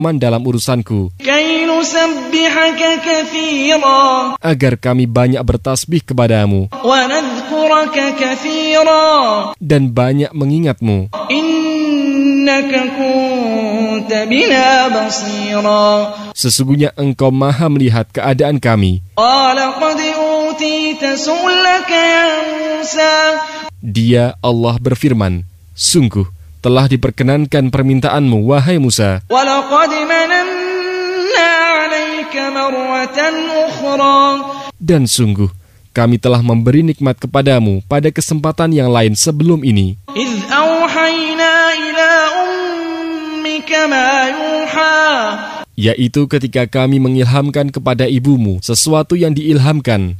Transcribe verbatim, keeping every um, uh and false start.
dalam urusanku, agar kami banyak bertasbih kepadamu dan banyak mengingatmu. Sesungguhnya engkau maha melihat keadaan kami. Dia, Allah berfirman, sungguh telah diperkenankan permintaanmu, wahai Musa. Dan sungguh kami telah memberi nikmat kepadamu pada kesempatan yang lain sebelum ini. Yaitu ketika kami mengilhamkan kepada ibumu sesuatu yang diilhamkan.